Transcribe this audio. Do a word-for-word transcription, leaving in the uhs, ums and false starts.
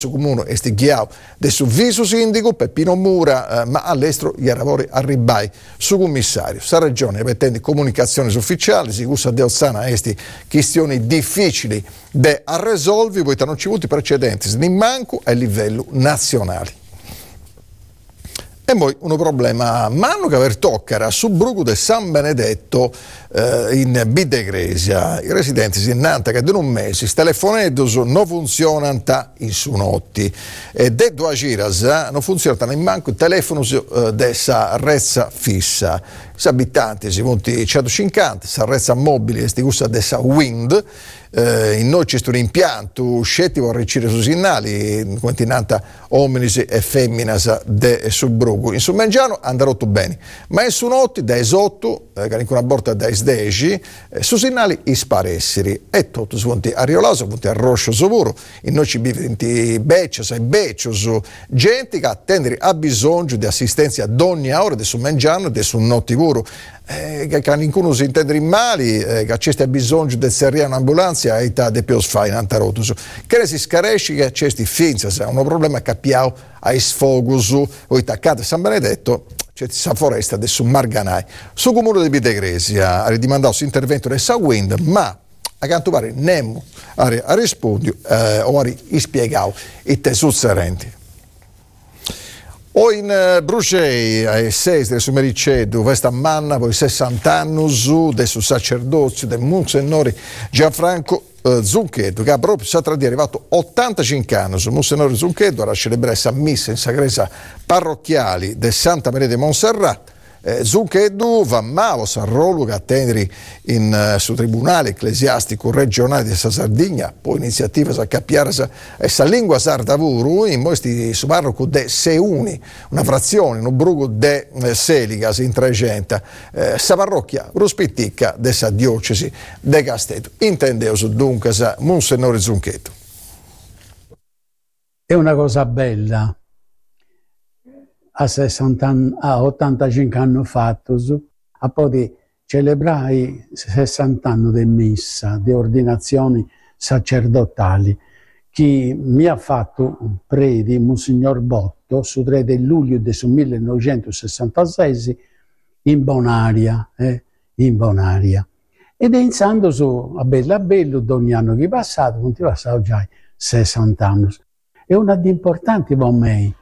Su comune è stighiao del suo viso sindaco Peppino Mura, eh, ma all'estero gli lavori arribai su commissario. Sa regione mettendo comunicazioni ufficiali, si usa di Ozzana queste questioni difficili da risolvere, poi non ci avuti precedenti, né manco a livello nazionale. E poi un problema mano che aver toccare su Bruco del San Benedetto eh, in Bidegresia. I residenti si innanta che da un mese i telefonati non funzionano in su notti e de due giras eh, non funzionano in manco il telefono eh, dessa rezza fissa. Gli abitanti si monti centocinquanta, sa rezza mobile e sti gusta dessa Wind. Eh, in noi c'è un impianto scetti a ricevere su segnali continanta ominis e femminas de Subrugu in Summengiano andrà tutto bene, ma in su notti da esotto eh, che una borta da esdeci eh, su segnali isparesseri e tutto su punti a Riolaso punti a Roscio Sovuro in noi ci vivono beccios e beccios gente che attendere ha bisogno di assistenza ad ogni ora di Summengiano e di su notti vuro. Eh, che, che nessuno si intende in mali, eh, che c'è bisogno di serrare un'ambulanza e di più sfai in Antarotus. Che ne si scaresci che c'è finza, se è un problema che abbiamo ai sfogus o attaccate San Benedetto, c'è questa foresta adesso Marganai. Su comune di Bidegresia ha ridimandato questo intervento del Sawind, ma a quanto pare Nemo ha risposto eh, o ha spieghato i tessuti serenti. O in uh, Brucei, ai sei del Sumericedo, questa manna, poi sessanta anni, del sacerdozio del Monsignore Gianfranco uh, Zunchedo, che ha proprio stato è arrivato ottantacinque anni. Il Monsignore Zunchedo era celebrare la messa in sagresa parrocchiali del Santa Maria di Montserrat. Eh, Zunchedo va mavo San Rolo che attendere in uh, su tribunale ecclesiastico regionale di Sardegna, poi iniziativa sa capiare essa lingua sarda vuru in questi su parroco de Seuni, una frazione, un brugo de eh, Seligas in trecento, eh, sa parrocchia ruspitticca dessa diocesi de Casteto. Intendeos dunque sa Monsignore Zunchedo. È una cosa bella. A, sessanta anni, a ottantacinque anni fatto, a poi celebrare i sessanta anni di messa, di ordinazioni sacerdotali, che mi ha fatto predi Monsignor Botto su tre luglio del millenovecentosessantasei in Bonaria, eh, in Bonaria. Ed è iniziando su a bello a bello, ogni anno che è passato, non ti passato già sessanta anni. È una di importanti per me.